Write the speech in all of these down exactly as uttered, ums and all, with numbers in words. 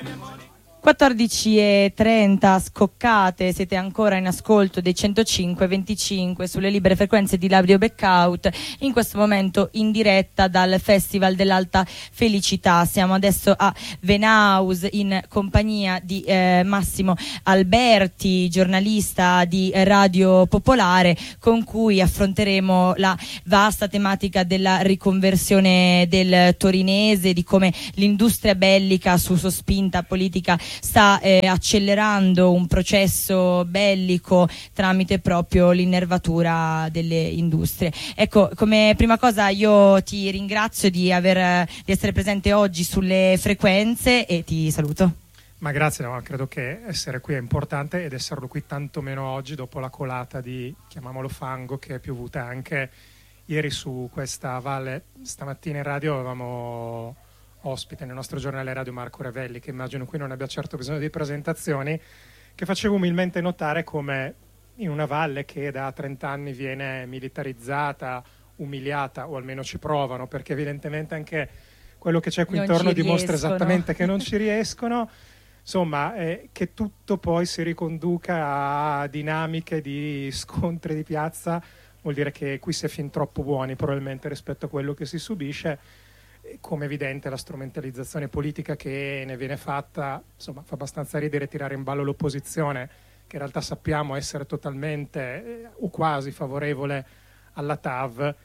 quattordici e trenta scoccate, siete ancora in ascolto dei centocinque venticinque sulle libere frequenze di Radio Blackout, in questo momento in diretta dal Festival dell'Alta Felicità. Siamo adesso a Venaus in compagnia di eh, Massimo Alberti, giornalista di Radio Popolare, con cui affronteremo la vasta tematica della riconversione del torinese, di come l'industria bellica su sospinta politica sta eh, accelerando un processo bellico tramite proprio l'innervatura delle industrie. Ecco, come prima cosa io ti ringrazio di, aver, di essere presente oggi sulle frequenze e ti saluto. Ma grazie, no, credo che essere qui è importante, ed esserlo qui tanto meno oggi dopo la colata di, chiamiamolo fango, che è piovuta anche ieri su questa valle. Stamattina in radio avevamo ospite nel nostro giornale radio Marco Revelli, che immagino qui non abbia certo bisogno di presentazioni, che faceva umilmente notare come in una valle che da trenta anni viene militarizzata, umiliata, o almeno ci provano, perché evidentemente anche quello che c'è qui non intorno ci dimostra riescono. esattamente che non ci riescono, insomma, eh, che tutto poi si riconduca a dinamiche di scontri di piazza, vuol dire che qui si è fin troppo buoni probabilmente rispetto a quello che si subisce. Come evidente la strumentalizzazione politica che ne viene fatta, insomma, fa abbastanza ridere tirare in ballo l'opposizione, che in realtà sappiamo essere totalmente eh, o quasi favorevole alla T A V, e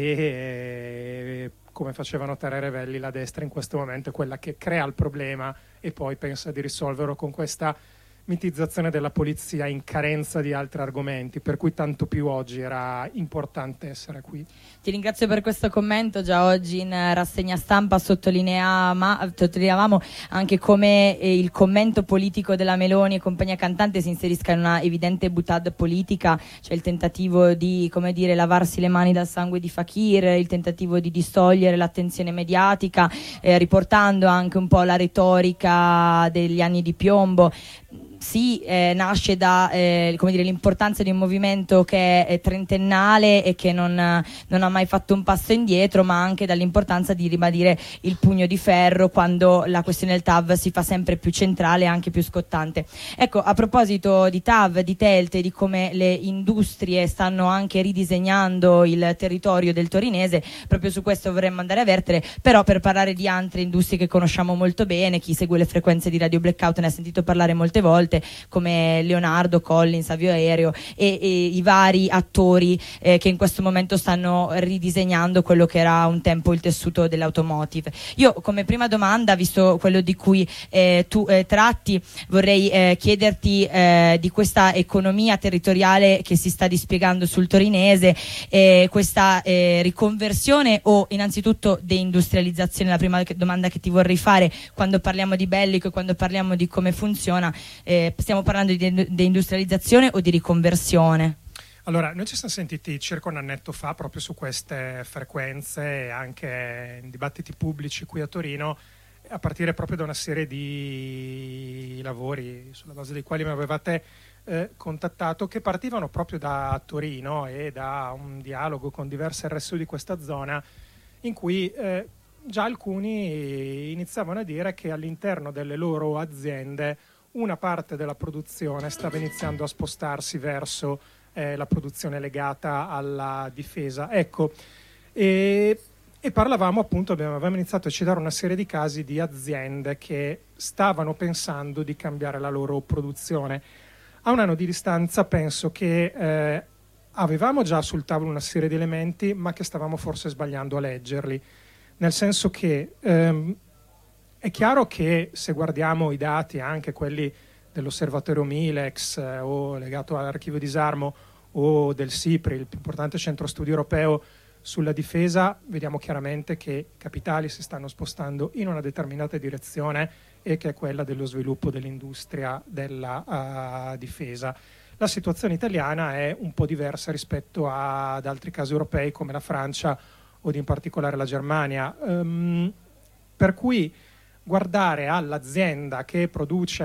eh, come faceva notare Revelli, la destra in questo momento è quella che crea il problema e poi pensa di risolverlo con questa mitizzazione della polizia in carenza di altri argomenti, per cui tanto più oggi era importante essere qui. Ti ringrazio per questo commento. Già oggi in rassegna stampa sottolineavamo, sottolineavamo anche come eh, il commento politico della Meloni e compagnia cantante si inserisca in una evidente boutade politica, cioè il tentativo di, come dire, lavarsi le mani dal sangue di Fakir, il tentativo di distogliere l'attenzione mediatica, eh, riportando anche un po' la retorica degli anni di piombo. Sì, eh, nasce da eh, come dire, l'importanza di un movimento che è trentennale e che non, non ha mai fatto un passo indietro, ma anche dall'importanza di ribadire il pugno di ferro quando la questione del T A V si fa sempre più centrale e anche più scottante. Ecco, a proposito di T A V, di Telte, di come le industrie stanno anche ridisegnando il territorio del torinese, proprio su questo vorremmo andare a vertere, però per parlare di altre industrie che conosciamo molto bene, chi segue le frequenze di Radio Blackout ne ha sentito parlare molte volte, come Leonardo, Collins, Avio Aereo e, e i vari attori eh, che in questo momento stanno ridisegnando quello che era un tempo il tessuto dell'automotive. Io come prima domanda, visto quello di cui eh, tu eh, tratti, vorrei eh, chiederti eh, di questa economia territoriale che si sta dispiegando sul torinese, eh, questa eh, riconversione o innanzitutto deindustrializzazione. La prima domanda che ti vorrei fare, quando parliamo di bellico e quando parliamo di come funziona, eh, stiamo parlando di deindustrializzazione o di riconversione? Allora, noi ci siamo sentiti circa un annetto fa proprio su queste frequenze e anche in dibattiti pubblici qui a Torino, a partire proprio da una serie di lavori sulla base dei quali mi avevate eh, contattato, che partivano proprio da Torino e da un dialogo con diverse R S U di questa zona, in cui eh, già alcuni iniziavano a dire che all'interno delle loro aziende una parte della produzione stava iniziando a spostarsi verso eh, la produzione legata alla difesa. Ecco, e, e parlavamo appunto, abbiamo, avevamo iniziato a citare una serie di casi di aziende che stavano pensando di cambiare la loro produzione. A un anno di distanza penso che eh, avevamo già sul tavolo una serie di elementi, ma che stavamo forse sbagliando a leggerli, nel senso che ehm, è chiaro che se guardiamo i dati, anche quelli dell'osservatorio Milex eh, o legato all'archivio disarmo o del SIPRI, il più importante centro studi europeo sulla difesa, vediamo chiaramente che i capitali si stanno spostando in una determinata direzione, e che è quella dello sviluppo dell'industria della uh, difesa. La situazione italiana è un po' diversa rispetto ad altri casi europei come la Francia o in particolare la Germania, um, per cui guardare all'azienda che produce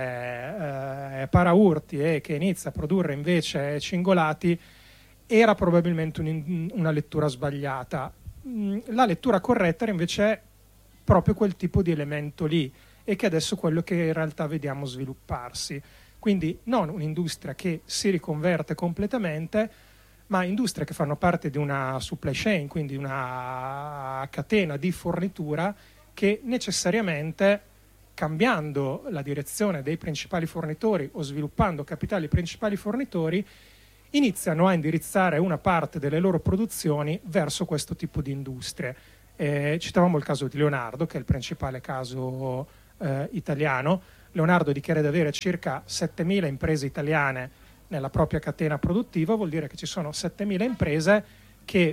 eh, paraurti e che inizia a produrre invece cingolati era probabilmente un, una lettura sbagliata. La lettura corretta era invece proprio quel tipo di elemento lì, e che adesso è quello che in realtà vediamo svilupparsi. Quindi non un'industria che si riconverte completamente, ma industrie che fanno parte di una supply chain, quindi una catena di fornitura che necessariamente, cambiando la direzione dei principali fornitori o sviluppando capitali principali fornitori, iniziano a indirizzare una parte delle loro produzioni verso questo tipo di industrie. Eh, citavamo il caso di Leonardo, che è il principale caso eh, italiano. Leonardo dichiara di avere circa settemila imprese italiane nella propria catena produttiva, vuol dire che ci sono settemila imprese che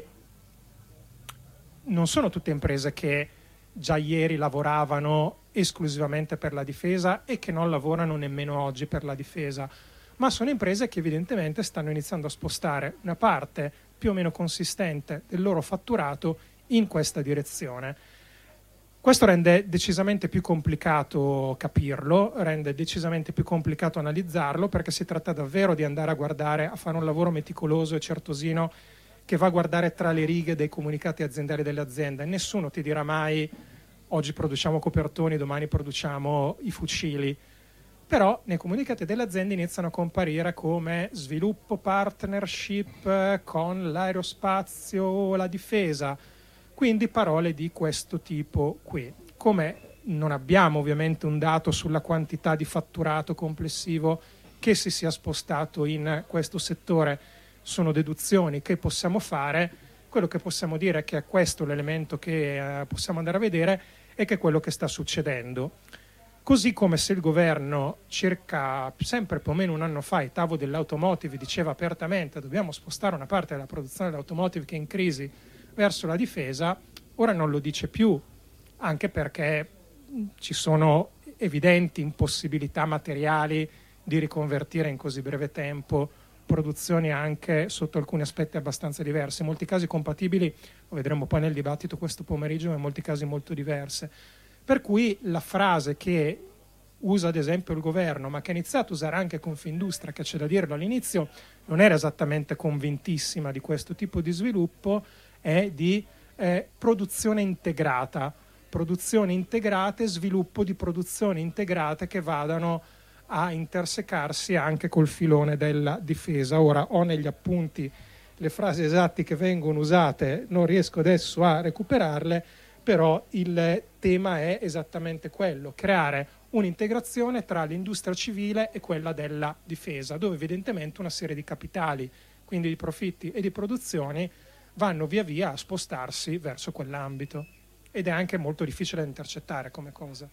non sono tutte imprese che già ieri lavoravano esclusivamente per la difesa e che non lavorano nemmeno oggi per la difesa, ma sono imprese che evidentemente stanno iniziando a spostare una parte più o meno consistente del loro fatturato in questa direzione. Questo rende decisamente più complicato capirlo, rende decisamente più complicato analizzarlo, perché si tratta davvero di andare a guardare, a fare un lavoro meticoloso e certosino che va a guardare tra le righe dei comunicati aziendali delle aziende. Nessuno ti dirà mai oggi produciamo copertoni, domani produciamo i fucili. Però nei comunicati delle aziende iniziano a comparire come sviluppo, partnership con l'aerospazio, la difesa, quindi parole di questo tipo qui. Come non abbiamo ovviamente un dato sulla quantità di fatturato complessivo che si sia spostato in questo settore, sono deduzioni che possiamo fare. Quello che possiamo dire è che è questo l'elemento che eh, possiamo andare a vedere e che è quello che sta succedendo. Così come se il governo circa sempre più o meno un anno fa, ai tavoli dell'automotive, diceva apertamente dobbiamo spostare una parte della produzione dell'automotive che è in crisi verso la difesa, ora non lo dice più, anche perché ci sono evidenti impossibilità materiali di riconvertire in così breve tempo produzioni anche sotto alcuni aspetti abbastanza diversi, in molti casi compatibili, lo vedremo poi nel dibattito questo pomeriggio, ma in molti casi molto diverse. Per cui la frase che usa ad esempio il governo, ma che ha iniziato a usare anche Confindustria, che c'è da dirlo all'inizio, non era esattamente convintissima di questo tipo di sviluppo, è di eh, produzione integrata, produzioni integrate, sviluppo di produzioni integrate che vadano a intersecarsi anche col filone della difesa. Ora ho negli appunti le frasi esatte che vengono usate, non riesco adesso a recuperarle, però il tema è esattamente quello, creare un'integrazione tra l'industria civile e quella della difesa, dove evidentemente una serie di capitali, quindi di profitti e di produzioni, vanno via via a spostarsi verso quell'ambito. Ed è anche molto difficile da intercettare come cosa.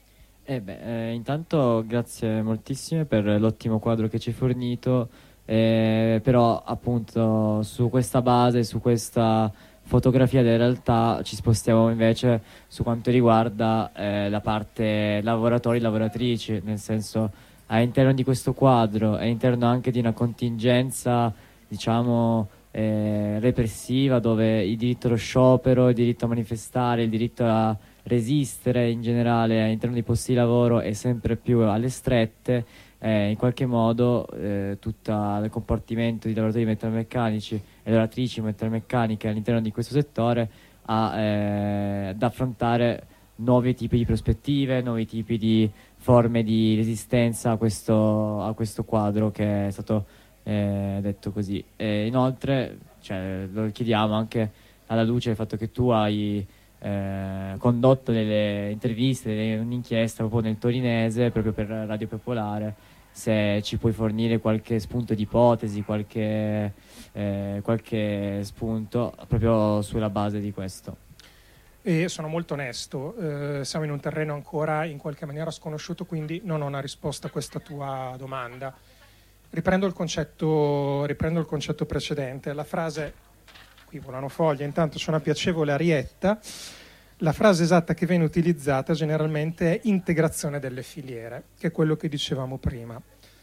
Eh beh, eh, intanto grazie moltissime per l'ottimo quadro che ci hai fornito, eh, però appunto su questa base, su questa fotografia della realtà ci spostiamo invece su quanto riguarda eh, la parte lavoratori e lavoratrici, nel senso all'interno di questo quadro, all'interno anche di una contingenza diciamo eh, repressiva, dove il diritto allo sciopero, il diritto a manifestare, il diritto a resistere in generale all'interno dei posti di lavoro è sempre più alle strette, eh, in qualche modo eh, tutto il comportamento di lavoratori metalmeccanici e lavoratrici metalmeccaniche all'interno di questo settore a, eh, ad affrontare nuovi tipi di prospettive, nuovi tipi di forme di resistenza a questo, a questo quadro che è stato eh, detto così. E inoltre cioè, lo chiediamo anche alla luce del fatto che tu hai Eh, condotto delle interviste, delle, un'inchiesta proprio nel torinese, proprio per Radio Popolare, se ci puoi fornire qualche spunto di ipotesi, qualche, eh, qualche spunto proprio sulla base di questo. E sono molto onesto, eh, siamo in un terreno ancora in qualche maniera sconosciuto, quindi non ho una risposta a questa tua domanda. Riprendo il concetto, riprendo il concetto precedente, la frase... Qui volano foglie, intanto c'è una piacevole arietta. La frase esatta che viene utilizzata generalmente è integrazione delle filiere, che è quello che dicevamo prima.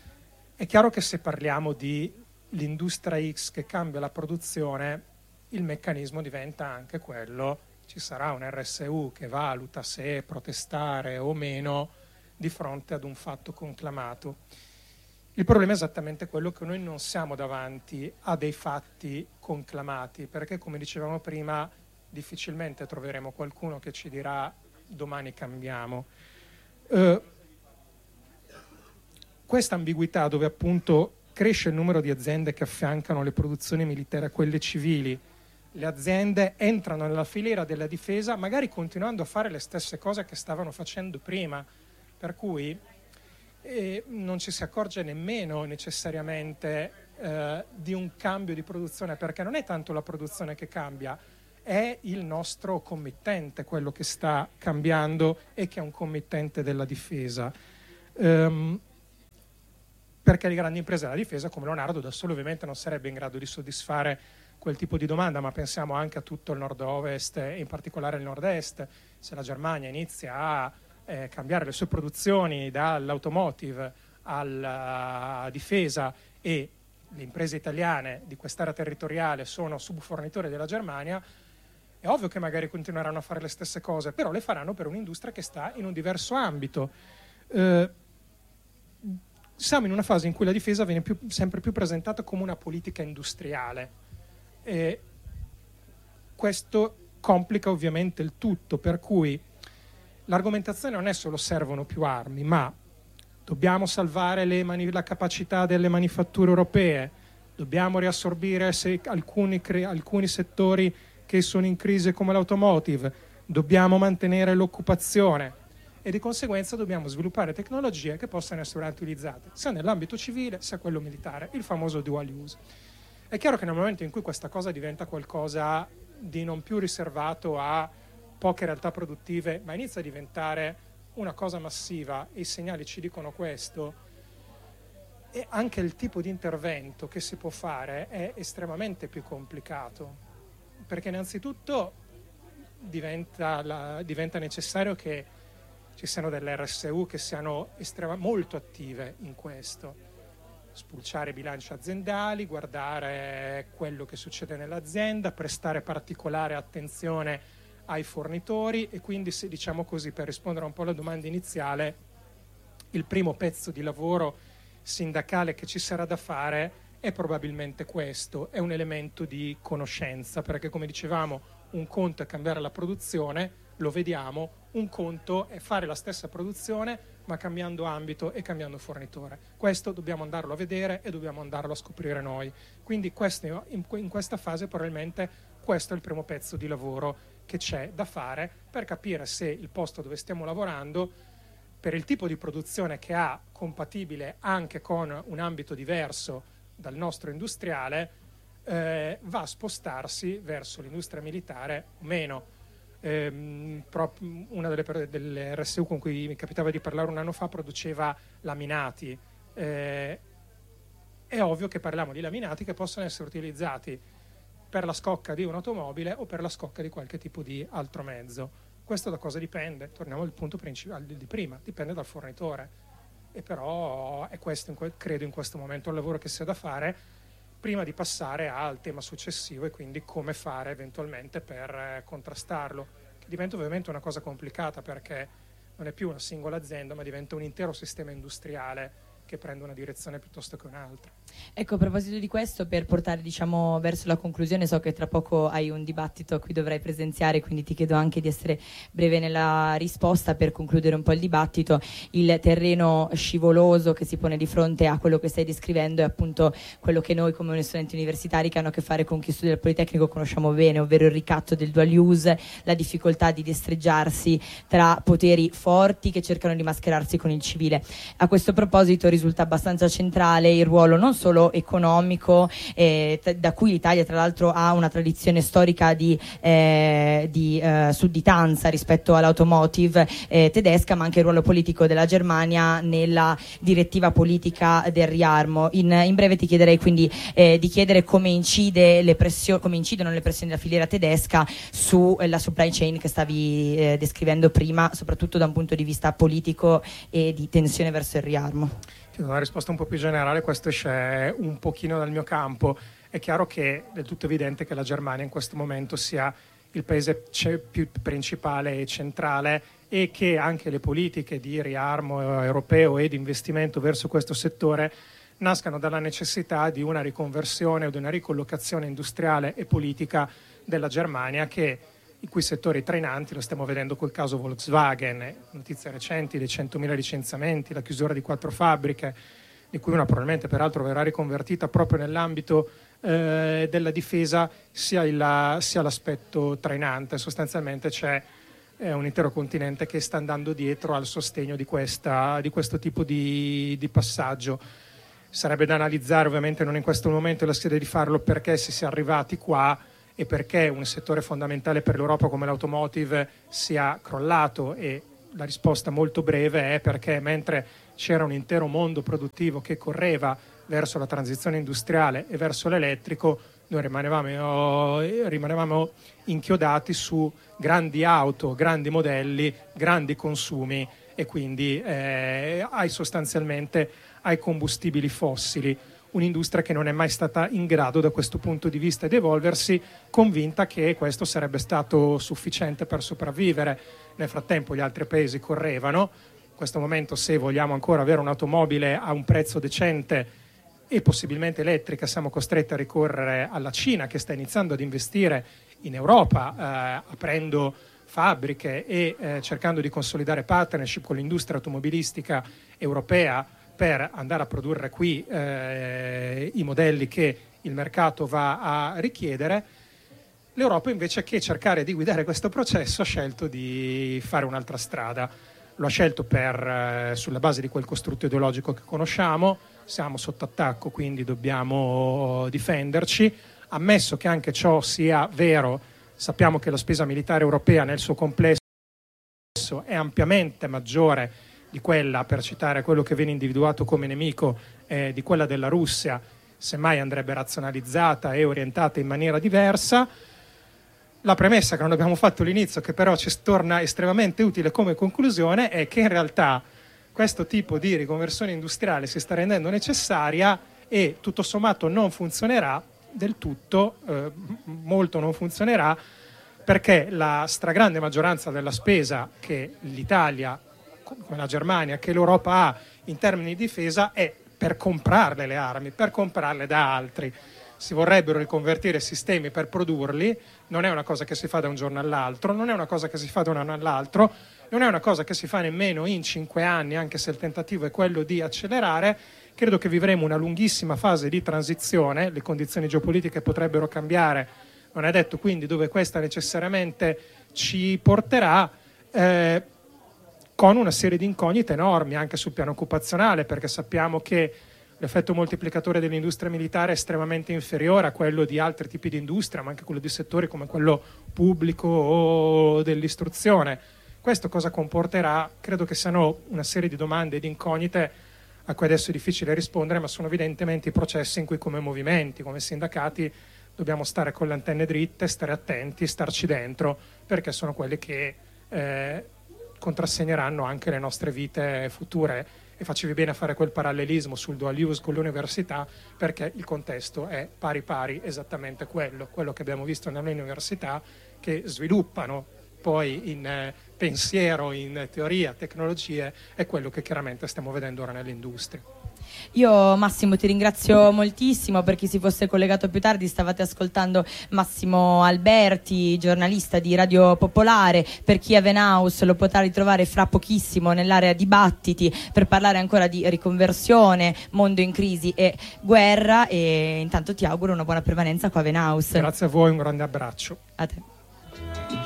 È chiaro che se parliamo di l'industria X che cambia la produzione, il meccanismo diventa anche quello, ci sarà un R S U che valuta se protestare o meno di fronte ad un fatto conclamato. Il problema è esattamente quello che noi non siamo davanti a dei fatti conclamati, perché come dicevamo prima difficilmente troveremo qualcuno che ci dirà domani cambiamo. Eh, questa ambiguità, dove appunto cresce il numero di aziende che affiancano le produzioni militari a quelle civili, le aziende entrano nella filiera della difesa magari continuando a fare le stesse cose che stavano facendo prima, per cui eh, non ci si accorge nemmeno necessariamente eh, di un cambio di produzione, perché non è tanto la produzione che cambia, è il nostro committente quello che sta cambiando e che è un committente della difesa. Um, perché le grandi imprese della difesa come Leonardo da solo ovviamente non sarebbe in grado di soddisfare quel tipo di domanda, ma pensiamo anche a tutto il nord-ovest e in particolare il nord-est. Se la Germania inizia a eh, cambiare le sue produzioni dall'automotive alla difesa e le imprese italiane di quest'area territoriale sono subfornitori della Germania, è ovvio che magari continueranno a fare le stesse cose, però le faranno per un'industria che sta in un diverso ambito. Eh, siamo in una fase in cui la difesa viene più, sempre più presentata come una politica industriale. E questo complica ovviamente il tutto, per cui l'argomentazione non è solo servono più armi, ma dobbiamo salvare le mani- la capacità delle manifatture europee, dobbiamo riassorbire se alcuni, cre- alcuni settori che sono in crisi come l'automotive, dobbiamo mantenere l'occupazione e di conseguenza dobbiamo sviluppare tecnologie che possano essere utilizzate sia nell'ambito civile sia quello militare, il famoso dual use. È chiaro che nel momento in cui questa cosa diventa qualcosa di non più riservato a poche realtà produttive, ma inizia a diventare una cosa massiva, e i segnali ci dicono questo, e anche il tipo di intervento che si può fare è estremamente più complicato, perché innanzitutto diventa, la, diventa necessario che ci siano delle R S U che siano estrema, molto attive in questo. Spulciare i bilanci aziendali, guardare quello che succede nell'azienda, prestare particolare attenzione ai fornitori e quindi, se diciamo così, per rispondere un po' alla domanda iniziale, il primo pezzo di lavoro sindacale che ci sarà da fare è probabilmente questo, è un elemento di conoscenza, perché come dicevamo un conto è cambiare la produzione, lo vediamo, un conto è fare la stessa produzione ma cambiando ambito e cambiando fornitore. Questo dobbiamo andarlo a vedere e dobbiamo andarlo a scoprire noi. Quindi questo, in questa fase probabilmente questo è il primo pezzo di lavoro che c'è da fare per capire se il posto dove stiamo lavorando, per il tipo di produzione che ha, compatibile anche con un ambito diverso dal nostro industriale, eh, va a spostarsi verso l'industria militare o meno. Eh, una delle, delle R S U con cui mi capitava di parlare un anno fa produceva laminati. Eh, è ovvio che parliamo di laminati che possono essere utilizzati per la scocca di un'automobile o per la scocca di qualche tipo di altro mezzo. Questo da cosa dipende? Torniamo al punto principale di prima, dipende dal fornitore. E però è questo, credo, in questo momento il lavoro che sia da fare prima di passare al tema successivo, e quindi come fare eventualmente per eh, contrastarlo, che diventa ovviamente una cosa complicata, perché non è più una singola azienda ma diventa un intero sistema industriale che prende una direzione piuttosto che un'altra. Ecco, a proposito di questo, per portare diciamo verso la conclusione, so che tra poco hai un dibattito a cui dovrai presenziare, quindi ti chiedo anche di essere breve nella risposta per concludere un po' il dibattito. Il terreno scivoloso che si pone di fronte a quello che stai descrivendo è appunto quello che noi come studenti universitari che hanno a che fare con chi studia il Politecnico conosciamo bene, ovvero il ricatto del dual use, la difficoltà di destreggiarsi tra poteri forti che cercano di mascherarsi con il civile. A questo proposito risulta abbastanza centrale il ruolo non solo economico, eh, t- da cui l'Italia tra l'altro ha una tradizione storica di, eh, di eh, sudditanza rispetto all'automotive eh, tedesca, ma anche il ruolo politico della Germania nella direttiva politica del riarmo. In, in breve ti chiederei quindi eh, di chiedere come incide le pressio- come incidono le pressioni della filiera tedesca sulla supply chain che stavi eh, descrivendo prima, soprattutto da un punto di vista politico e di tensione verso il riarmo. Una risposta un po' più generale, questo esce un pochino dal mio campo. È chiaro che è del tutto evidente che la Germania in questo momento sia il paese più principale e centrale, e che anche le politiche di riarmo europeo e di investimento verso questo settore nascano dalla necessità di una riconversione o di una ricollocazione industriale e politica della Germania, che i cui settori trainanti, lo stiamo vedendo col caso Volkswagen, notizie recenti dei centomila licenziamenti, la chiusura di quattro fabbriche, di cui una probabilmente peraltro verrà riconvertita proprio nell'ambito eh, della difesa, sia, il, sia l'aspetto trainante. Sostanzialmente c'è eh, un intero continente che sta andando dietro al sostegno di, questa, di questo tipo di, di passaggio. Sarebbe da analizzare, ovviamente non in questo momento la sede di farlo, perché si sia arrivati qua e perché un settore fondamentale per l'Europa come l'automotive sia crollato, e la risposta molto breve è perché mentre c'era un intero mondo produttivo che correva verso la transizione industriale e verso l'elettrico, noi rimanevamo, rimanevamo inchiodati su grandi auto, grandi modelli, grandi consumi e quindi eh, ai sostanzialmente ai combustibili fossili. Un'industria che non è mai stata in grado da questo punto di vista di evolversi, convinta che questo sarebbe stato sufficiente per sopravvivere. Nel frattempo gli altri paesi correvano. In questo momento, se vogliamo ancora avere un'automobile a un prezzo decente e possibilmente elettrica, siamo costretti a ricorrere alla Cina, che sta iniziando ad investire in Europa, eh, aprendo fabbriche e eh, cercando di consolidare partnership con l'industria automobilistica europea per andare a produrre qui eh, i modelli che il mercato va a richiedere. L'Europa, invece che cercare di guidare questo processo, ha scelto di fare un'altra strada. Lo ha scelto per, eh, sulla base di quel costrutto ideologico che conosciamo. Siamo sotto attacco, quindi dobbiamo difenderci. Ammesso che anche ciò sia vero, sappiamo che la spesa militare europea nel suo complesso è ampiamente maggiore di quella, per citare quello che viene individuato come nemico, eh, di quella della Russia. Semmai andrebbe razionalizzata e orientata in maniera diversa. La premessa che non abbiamo fatto all'inizio, che però ci torna estremamente utile come conclusione, è che in realtà questo tipo di riconversione industriale si sta rendendo necessaria e tutto sommato non funzionerà del tutto, eh, molto non funzionerà, perché la stragrande maggioranza della spesa che l'Italia, come la Germania, che l'Europa ha in termini di difesa è per comprarle le armi, per comprarle da altri. Si vorrebbero riconvertire sistemi per produrli, non è una cosa che si fa da un giorno all'altro, non è una cosa che si fa da un anno all'altro, non è una cosa che si fa nemmeno in cinque anni, anche se il tentativo è quello di accelerare. Credo che vivremo una lunghissima fase di transizione, le condizioni geopolitiche potrebbero cambiare, non è detto quindi dove questa necessariamente ci porterà, eh, con una serie di incognite enormi anche sul piano occupazionale, perché sappiamo che l'effetto moltiplicatore dell'industria militare è estremamente inferiore a quello di altri tipi di industria, ma anche quello di settori come quello pubblico o dell'istruzione. Questo cosa comporterà? Credo che siano una serie di domande e di incognite a cui adesso è difficile rispondere, ma sono evidentemente i processi in cui come movimenti, come sindacati, dobbiamo stare con le antenne dritte, stare attenti, starci dentro, perché sono quelli che eh, contrassegneranno anche le nostre vite future. E facevi bene a fare quel parallelismo sul dual use con l'università, perché il contesto è pari pari esattamente quello, quello che abbiamo visto nelle università, che sviluppano poi in eh, pensiero, in teoria, tecnologie, è quello che chiaramente stiamo vedendo ora nell'industria. Io Massimo ti ringrazio moltissimo. Per chi si fosse collegato più tardi, stavate ascoltando Massimo Alberti, giornalista di Radio Popolare. Per chi è Venaus lo potrà ritrovare fra pochissimo nell'area dibattiti per parlare ancora di riconversione, mondo in crisi e guerra, e intanto ti auguro una buona permanenza qua a Venaus. Grazie a voi, un grande abbraccio. A te.